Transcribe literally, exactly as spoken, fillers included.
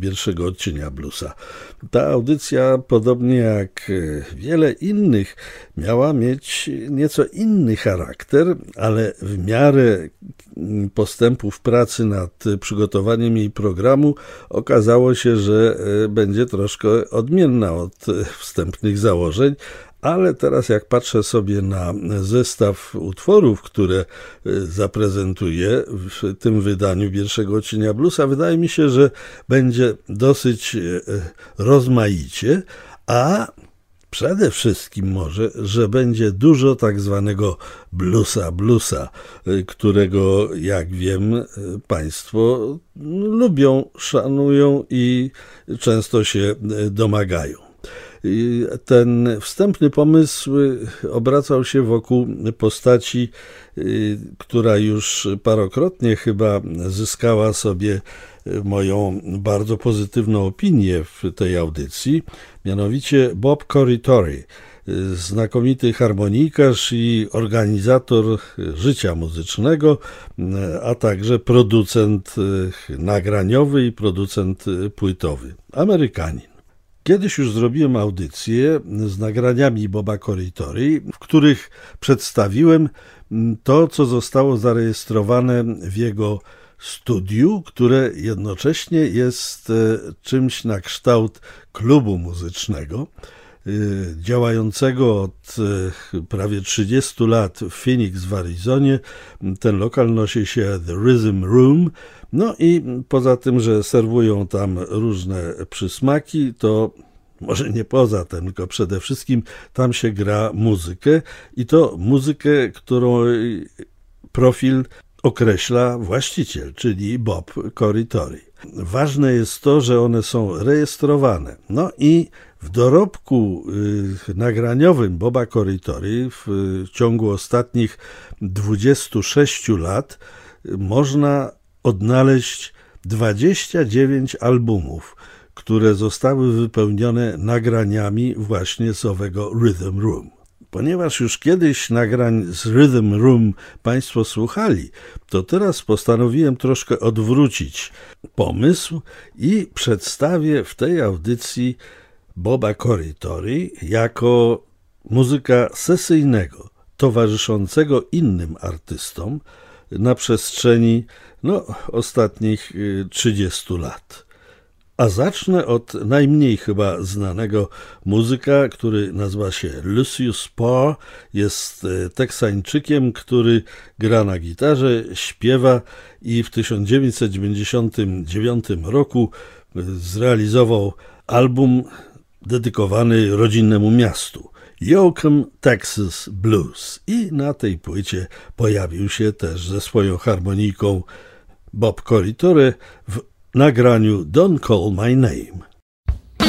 pierwszego odcienia bluesa. Ta audycja, podobnie jak wiele innych, miała mieć nieco inny charakter, ale w miarę postępów pracy nad przygotowaniem jej programu okazało się, że będzie troszkę odmienna od wstępnych założeń. Ale teraz jak patrzę sobie na zestaw utworów, które zaprezentuję w tym wydaniu pierwszego odcienia bluesa, wydaje mi się, że będzie dosyć rozmaicie, a przede wszystkim może, że będzie dużo tak zwanego bluesa bluesa, którego, jak wiem, Państwo lubią, szanują i często się domagają. Ten wstępny pomysł obracał się wokół postaci, która już parokrotnie chyba zyskała sobie moją bardzo pozytywną opinię w tej audycji, mianowicie Bob Corritore, znakomity harmonikarz i organizator życia muzycznego, a także producent nagraniowy i producent płytowy, Amerykanin. Kiedyś już zrobiłem audycję z nagraniami Boba Corritore, w których przedstawiłem to, co zostało zarejestrowane w jego studiu, które jednocześnie jest czymś na kształt klubu muzycznego, działającego od prawie trzydziestu lat w Phoenix w Arizonie. Ten lokal nosi się The Rhythm Room. No i poza tym, że serwują tam różne przysmaki, to może nie poza tym, tylko przede wszystkim tam się gra muzykę i to muzykę, którą profil określa właściciel, czyli Bob Corritore. Ważne jest to, że one są rejestrowane. No i w dorobku y, nagraniowym Boba Corritore w y, ciągu ostatnich dwudziestu sześciu lat y, można odnaleźć dwadzieścia dziewięć albumów, które zostały wypełnione nagraniami właśnie z owego Rhythm Room. Ponieważ już kiedyś nagrań z Rhythm Room Państwo słuchali, to teraz postanowiłem troszkę odwrócić pomysł i przedstawię w tej audycji Boba Corritore jako muzyka sesyjnego, towarzyszącego innym artystom na przestrzeni no, ostatnich trzydziestu lat. A zacznę od najmniej chyba znanego muzyka, który nazywa się Lucius Parr. Jest Teksańczykiem, który gra na gitarze, śpiewa i w tysiąc dziewięćset dziewięćdziesiątym dziewiątym roku zrealizował album dedykowany rodzinnemu miastu, Yoakum, Texas Blues. I na tej płycie pojawił się też ze swoją harmonijką Bob Corritore w nagraniu Don't Call My Name.